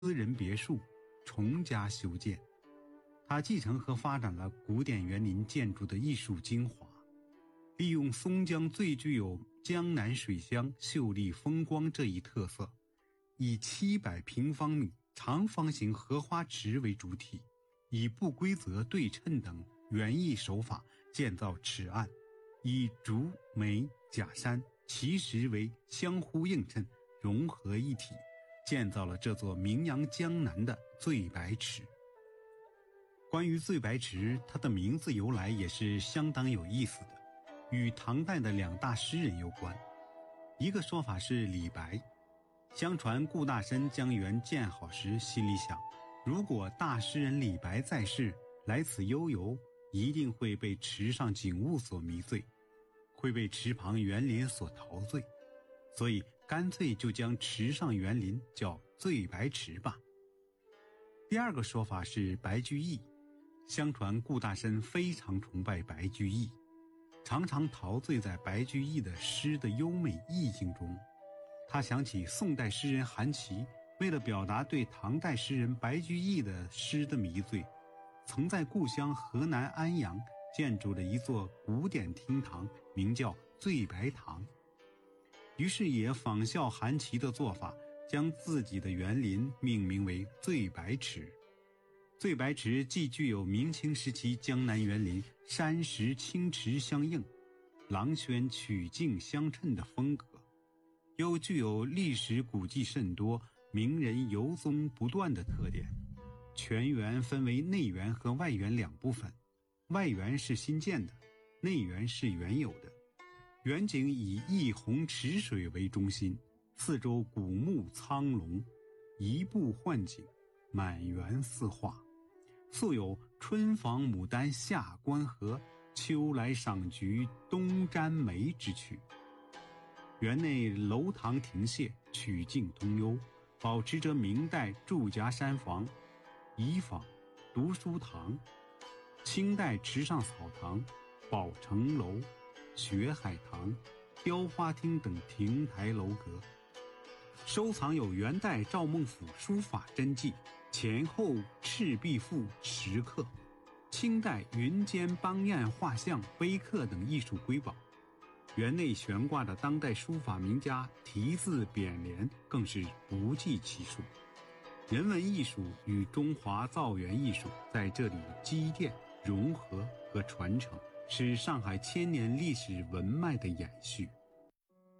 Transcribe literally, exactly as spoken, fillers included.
私人别墅重加修建。他继承和发展了古典园林建筑的艺术精华，利用松江最具有江南水乡秀丽风光这一特色，以七百平方米长方形荷花池为主体，以不规则对称等园艺手法建造池岸，以竹、梅、假山、奇石为相互映衬，融合一体，建造了这座名扬江南的醉白池。关于醉白池，它的名字由来也是相当有意思的，与唐代的两大诗人有关。一个说法是李白，相传顾大深将园建好时心里想，如果大诗人李白在世，来此悠游，一定会被池上景物所迷醉，会被池旁园林所陶醉，所以干脆就将池上园林叫醉白池吧。第二个说法是白居易，相传顾大深非常崇拜白居易，常常陶醉在白居易的诗的优美意境中。他想起宋代诗人韩琦为了表达对唐代诗人白居易的诗的迷醉，曾在故乡河南安阳建筑了一座古典厅堂，名叫醉白堂。于是也仿效韩琦的做法，将自己的园林命名为醉白池。醉白池既具有明清时期江南园林山石清池相映、廊轩曲径相衬的风格，又具有历史古迹甚多、名人游踪不断的特点。全园分为内园和外园两部分，外园是新建的，内园是原有的。园景以一泓池水为中心，四周古木苍龙，移步换景，满园似画。素有春访牡丹夏观荷，秋来赏菊冬沾梅之趣。园内楼堂亭榭，曲径通幽，保持着明代祝家山房、仪坊、读书堂、清代池上草堂、宝城楼、学海堂、雕花厅等亭台楼阁，收藏有元代赵孟頫书法真迹、前后赤壁赋石刻、清代云间邦彦画像、碑刻等艺术瑰宝。园内悬挂的当代书法名家题字匾联更是不计其数。人文艺术与中华造园艺术在这里积淀、融合和传承，是上海千年历史文脉的延续。